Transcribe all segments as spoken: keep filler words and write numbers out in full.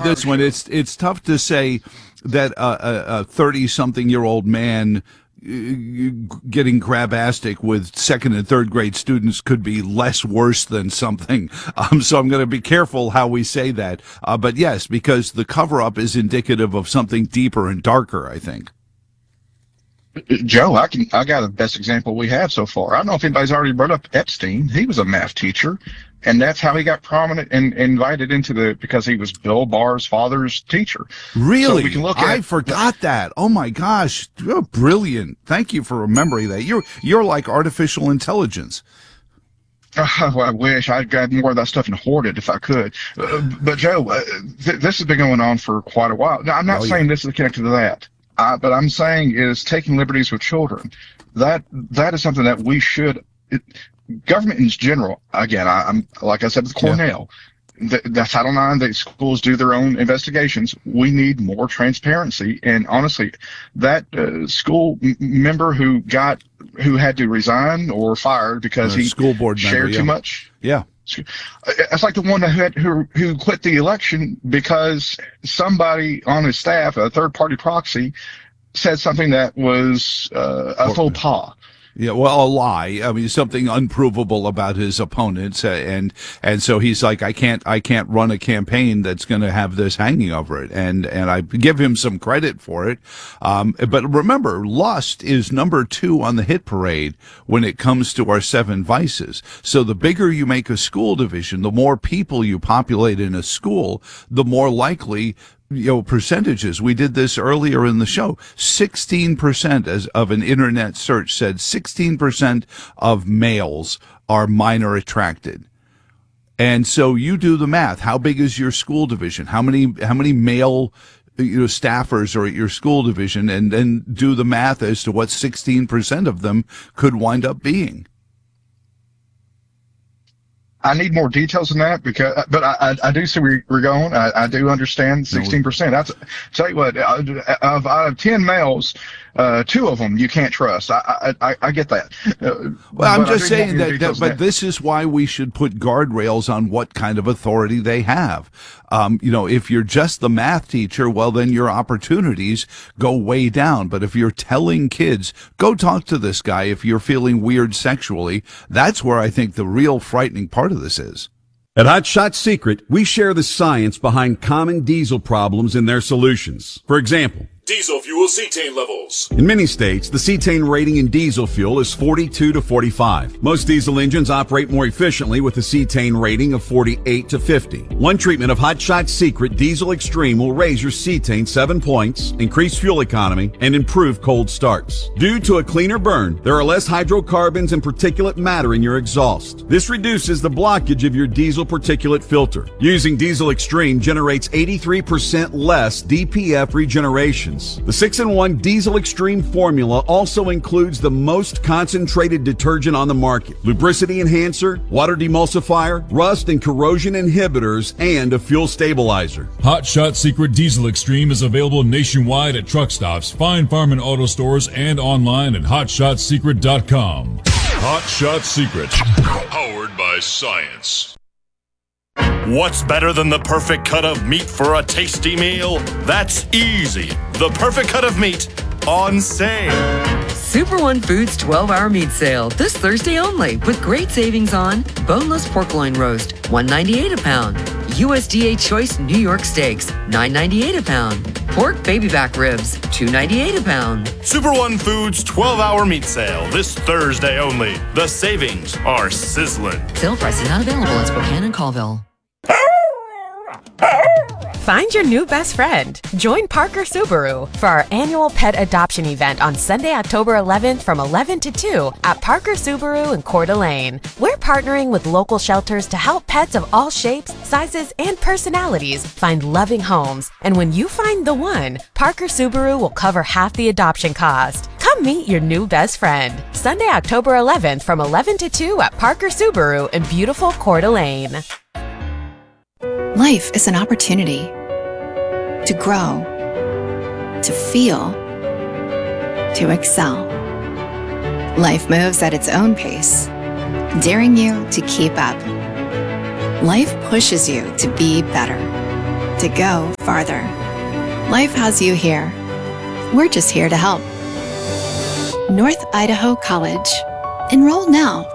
this one. It's it's tough to say that a thirty-something-year-old man getting crabastic with second and third grade students could be less worse than something. Um, so I'm going to be careful how we say that. Uh, but yes, because the cover-up is indicative of something deeper and darker, I think. Joe, I can I got the best example we have so far. I don't know if anybody's already brought up Epstein. He was a math teacher, and that's how he got prominent and invited into the because he was Bill Barr's father's teacher. Really? So we can look at, I forgot that. Oh my gosh, you're brilliant! Thank you for remembering that. You're you're like artificial intelligence. Uh, well, I wish I'd got more of that stuff and hoarded if I could. Uh, but Joe, uh, th- this has been going on for quite a while. Now, I'm not oh, saying yeah. this is connected to that. Uh, but I'm saying is taking liberties with children. That that is something that we should. It, government in general. Again, I, I'm like I said with Cornell. Yeah. The, the Title nine, the schools do their own investigations. We need more transparency. And honestly, that uh, school m- member who got who had to resign or fired because uh, he school board shared member, yeah. too much. Yeah. It's like the one who, had, who who quit the election because somebody on his staff, a third-party proxy, said something that was uh, a faux pas. Yeah, well, a lie. I mean, something unprovable about his opponents, uh, and and so he's like, I can't, I can't run a campaign that's going to have this hanging over it, and and I give him some credit for it. Um, but remember, lust is number two on the hit parade when it comes to our seven vices. So the bigger you make a school division, the more people you populate in a school, the more likely. You know, percentages. We did this earlier in the show. sixteen percent as of an internet search said sixteen percent of males are minor attracted. And so you do the math. How big is your school division? How many, how many male, you know, staffers are at your school division, and then do the math as to what sixteen percent of them could wind up being. I need more details than that because, but I, I, I do see where you're going. I, I do understand sixteen percent. That's, tell you what, of, of ten males, uh, two of them you can't trust. I, I, I get that. Uh, well, I'm just saying that, that but that. This is why we should put guardrails on what kind of authority they have. Um, you know, if you're just the math teacher, well, then your opportunities go way down. But if you're telling kids, go talk to this guy if you're feeling weird sexually, that's where I think the real frightening part of this is. At Hot Shot Secret, we share the science behind common diesel problems and their solutions. For example, diesel fuel cetane levels. In many states, the cetane rating in diesel fuel is forty-two to forty-five. Most diesel engines operate more efficiently with a cetane rating of forty-eight to fifty. One treatment of Hot Shot Secret Diesel Extreme will raise your cetane seven points, increase fuel economy, and improve cold starts. Due to a cleaner burn, there are less hydrocarbons and particulate matter in your exhaust. This reduces the blockage of your diesel particulate filter. Using Diesel Extreme generates eighty-three percent less D P F regeneration. The six in one Diesel Extreme formula also includes the most concentrated detergent on the market, lubricity enhancer, water demulsifier, rust and corrosion inhibitors, and a fuel stabilizer. Hot Shot Secret Diesel Extreme is available nationwide at truck stops, Fine Farm and auto stores, and online at hot shot secret dot com. Hot Shot Secret, powered by science. What's better than the perfect cut of meat for a tasty meal? That's easy. The perfect cut of meat on sale. Super One Foods twelve hour meat sale this Thursday only with great savings on boneless pork loin roast, one ninety-eight a pound. U S D A Choice New York Steaks, nine ninety-eight a pound. Pork baby back ribs, two ninety-eight a pound. Super One Foods twelve hour meat sale this Thursday only. The savings are sizzling. Sale prices not available at Spokane and Colville. Find your new best friend. Join Parker Subaru for our annual pet adoption event on Sunday, October eleventh from eleven to two at Parker Subaru in Coeur d'Alene. We're partnering with local shelters to help pets of all shapes, sizes, and personalities find loving homes. And when you find the one, Parker Subaru will cover half the adoption cost. Come meet your new best friend. Sunday, October eleventh from eleven to two at Parker Subaru in beautiful Coeur d'Alene. Life is an opportunity to grow, to feel, to excel. Life moves at its own pace, daring you to keep up. Life pushes you to be better. to go farther. Life has you here. We're just here to help. North Idaho College. Enroll now.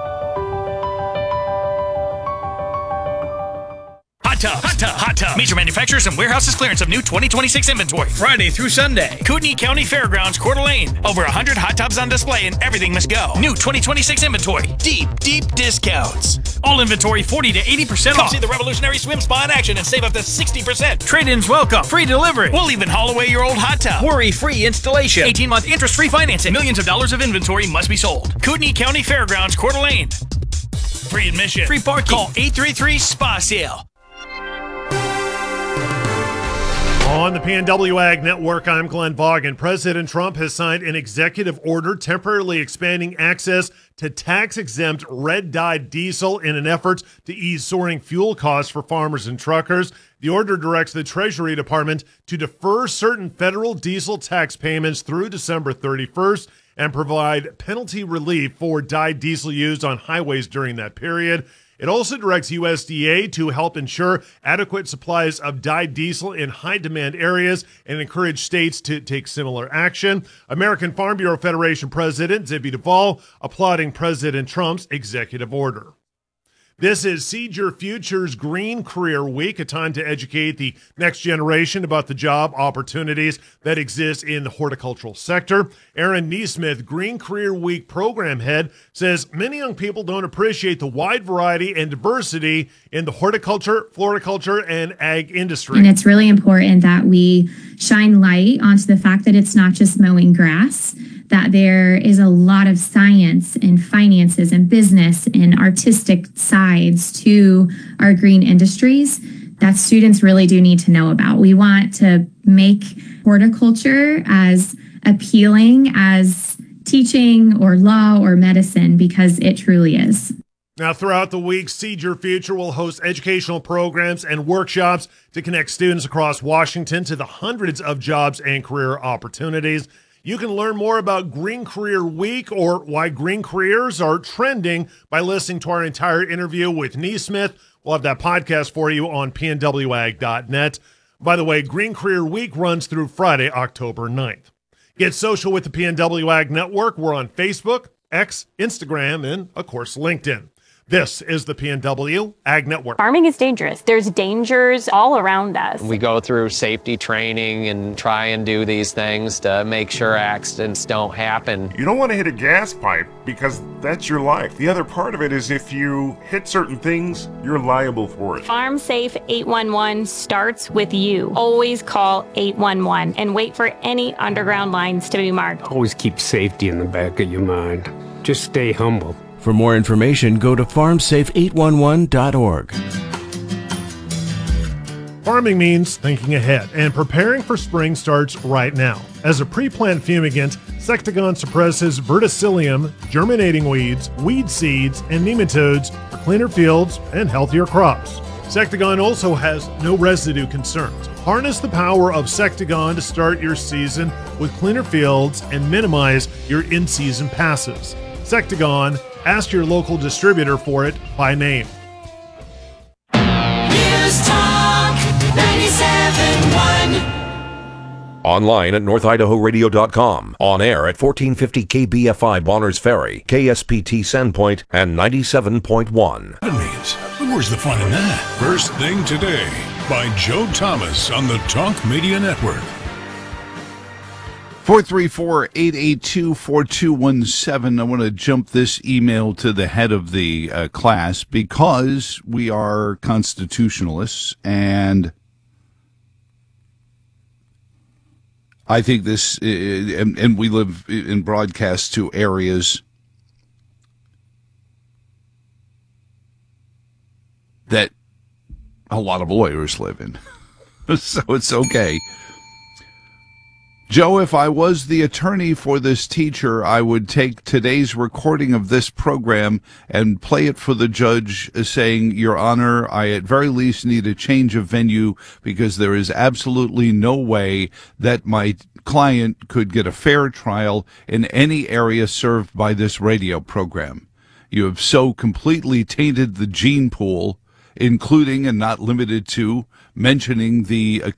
Hot Tub, Hot Tub, Hot Tub. Major manufacturers and warehouses clearance of new twenty twenty-six inventory. Friday through Sunday. Kootenai County Fairgrounds, Coeur d'Alene. Over one hundred hot tubs on display and everything must go. New twenty twenty-six inventory. Deep, deep discounts. All inventory forty to eighty percent off. Come see the revolutionary swim spa in action and save up to sixty percent. Trade-ins welcome. Free delivery. We'll even haul away your old hot tub. Worry-free installation. eighteen-month interest-free financing. Millions of dollars of inventory must be sold. Kootenai County Fairgrounds, Coeur d'Alene. Free admission. Free parking. Call eight three three, S P A sale. On the P N W Ag Network, I'm Glenn Vaughan. President Trump has signed an executive order temporarily expanding access to tax-exempt red-dyed diesel in an effort to ease soaring fuel costs for farmers and truckers. The order directs the Treasury Department to defer certain federal diesel tax payments through December thirty-first and provide penalty relief for dyed diesel used on highways during that period. It also directs U S D A to help ensure adequate supplies of dyed diesel in high-demand areas and encourage states to take similar action. American Farm Bureau Federation President Zippy Duvall applauding President Trump's executive order. This is Seed Your Future's Green Career Week, a time to educate the next generation about the job opportunities that exist in the horticultural sector. Aaron Neesmith, Green Career Week program head, says many young people don't appreciate the wide variety and diversity in the horticulture, floriculture, and ag industry. And it's really important that we shine light onto the fact that it's not just mowing grass, that there is a lot of science and finances and business and artistic sides to our green industries that students really do need to know about. We want to make horticulture as appealing as teaching or law or medicine because it truly is. Now, throughout the week, Seed Your Future will host educational programs and workshops to connect students across Washington to the hundreds of jobs and career opportunities. You can learn more about Green Career Week or why green careers are trending by listening to our entire interview with Neesmith. We'll have that podcast for you on P N W ag dot net. By the way, Green Career Week runs through Friday, October ninth. Get social with the P N W Ag Network. We're on Facebook, X, Instagram, and, of course, LinkedIn. This is the P N W Ag Network. Farming is dangerous. There's dangers all around us. We go through safety training and try and do these things to make sure accidents don't happen. You don't want to hit a gas pipe because that's your life. The other part of it is if you hit certain things, you're liable for it. Farm Safe eight one one starts with you. Always call eight one one and wait for any underground lines to be marked. Always keep safety in the back of your mind. Just stay humble. For more information, go to farm safe eight one one dot org. Farming means thinking ahead, and preparing for spring starts right now. As a pre-plant fumigant, Sectagon suppresses verticillium, germinating weeds, weed seeds, and nematodes for cleaner fields and healthier crops. Sectagon also has no residue concerns. Harness the power of Sectagon to start your season with cleaner fields and minimize your in-season passes. Sectagon, ask your local distributor for it by name. News Talk ninety-seven point one. Online at north idaho radio dot com. On air at fourteen fifty K B F I Bonners Ferry, K S P T Sandpoint, and ninety-seven point one. It means, where's the fun in that? First Thing Today by Joe Thomas on the Talk Media Network. four three four, eight eight two, four two one seven. I want to jump this email to the head of the uh, class because we are constitutionalists, and I think this, uh, and, and we live in broadcast to areas that a lot of lawyers live in. So it's okay. Joe, if I was the attorney for this teacher, I would take today's recording of this program and play it for the judge saying, Your Honor, I at very least need a change of venue because there is absolutely no way that my client could get a fair trial in any area served by this radio program. You have so completely tainted the gene pool, including and not limited to mentioning the